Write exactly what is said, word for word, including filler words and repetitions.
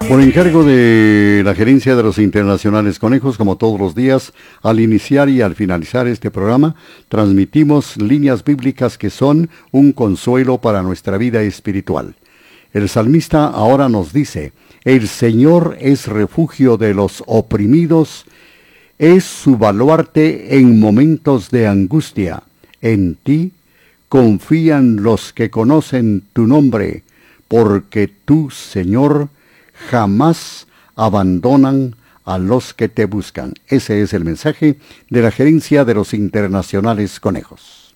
Por encargo de la gerencia de los Internacionales Conejos, como todos los días, al iniciar y al finalizar este programa, transmitimos líneas bíblicas que son un consuelo para nuestra vida espiritual. El salmista ahora nos dice: el Señor es refugio de los oprimidos, es su baluarte en momentos de angustia. En ti confían los que conocen tu nombre, porque tú, Señor, jamás abandonan a los que te buscan. Ese es el mensaje de la gerencia de los Internacionales Conejos.